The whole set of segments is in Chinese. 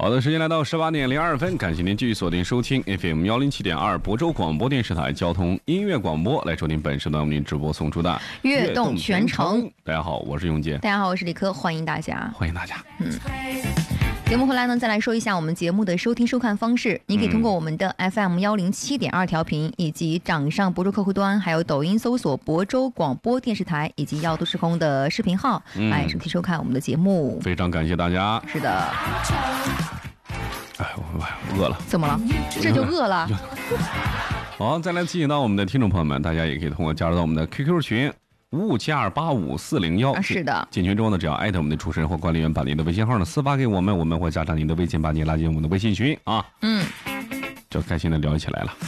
好的，时间来到18:02，感谢您继续锁定收听 FM 107.2亳州广播电视台交通音乐广播，来收听本时段为您直播送出的悦动全程。 大家好，我是永杰。 大家好，我是李科，欢迎大家。 欢迎大家。 节目回来呢，再来说一下我们节目的收听收看方式。你可以通过我们的 FM 107.2调频，以及掌上亳州客户端，还有抖音搜索亳州广播电视台，以及耀都时空的视频号，来收听收看我们的节目。 非常感谢大家。 是的。 哎，我饿了。 怎么了？这就饿了。 好，再来提醒到我们的听众朋友们，大家也可以通过加入到我们的 QQ 群。5572854401， 是的。 进群之后呢，只要艾特我们的主持人或管理员，把您的微信号呢私发给我们，我们会加上您的微信，把您拉进我们的微信群啊。就开心的聊起来了。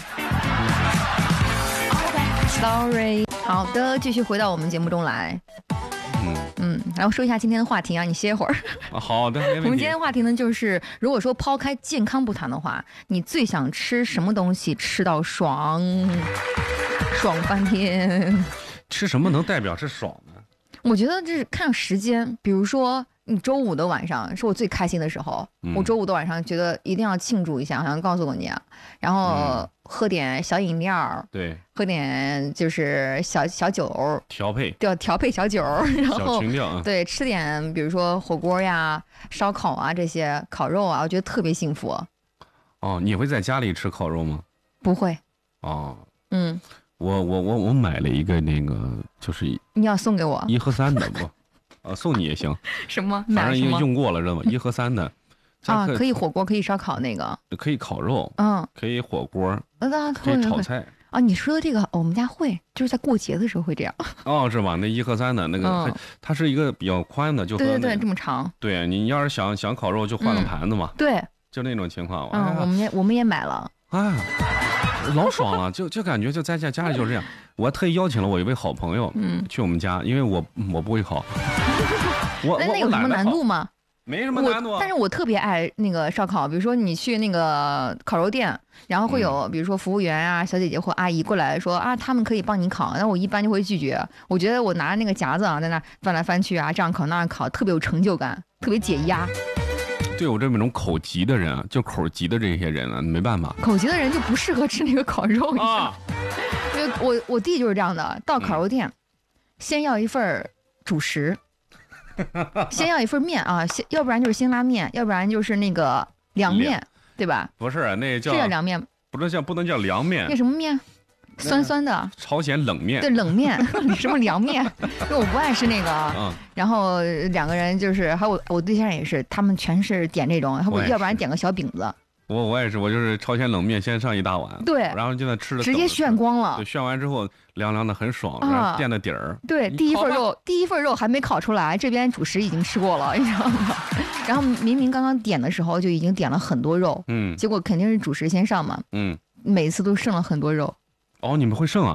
Sorry， 好的，继续回到我们节目中来。然后说一下今天的话题啊，你歇会儿。 好的，没问题。 我们今天的话题呢，就是如果说抛开健康不谈的话，你最想吃什么东西吃到爽翻天？ 吃什么能代表是爽呢？ 我觉得这是看时间，比如说你周五的晚上是我最开心的时候，我周五的晚上觉得一定要庆祝一下，好像告诉过你啊，然后喝点小饮料， 对， 喝点就是小酒调配小酒，然后小情调， 对，吃点比如说火锅呀、烧烤啊这些烤肉啊，我觉得特别幸福。 哦，你会在家里吃烤肉吗？ 不会。 哦，我买了一个那个，就是你要送给我 1合3的不？送你也行。 什么？ 反正因为用过了，知道吗？1合3的。 啊，可以火锅，可以烧烤那个。 可以烤肉，可以火锅，可以炒菜。 啊，你说的这个我们家会，就是在过节的时候会这样。 哦，是吧？那1合3的那个，它是一个比较宽的，就对，这么长。 对，你要是想烤肉，就换个盘子嘛。 对， 就那种情况。 我们也买了。 啊。老爽了，就感觉就在家里就是这样。我还特意邀请了我一位好朋友，去我们家，因为我不会烤。 那有什么难度吗？ 没什么难度。 但是我特别爱那个烧烤，比如说你去那个烤肉店，然后会有比如说服务员啊、小姐姐或阿姨过来说啊，他们可以帮你烤，那我一般就会拒绝。我觉得我拿那个夹子啊，在那翻来翻去啊，这样烤那样烤，特别有成就感，特别解压。 对我这种口急的人啊，就口急的这些人啊，没办法。 口急的人就不适合吃那个烤肉啊。因为我弟就是这样的，到烤肉店，先要一份主食，先要一份面啊，要不然就是辛拉面，要不然就是那个凉面，对吧？ 不是，那叫凉面， 不能叫凉面。 那什么面？酸酸的朝鲜冷面。 对，冷面。什么凉面？因为我不爱吃那个。然后两个人就是还有我对象也是，他们全是点这种，要不然点个小饼子。 我也是，我就是朝鲜冷面先上一大碗， 对， 然后就在吃的直接炫光了。 对，炫完之后凉凉的很爽，然后垫的底儿。 对，第一份肉还没烤出来，这边主食已经吃过了，你知道吗？然后明明刚刚点的时候就已经点了很多肉，结果肯定是主食先上嘛，每次都剩了很多肉。 哦，你们会剩啊？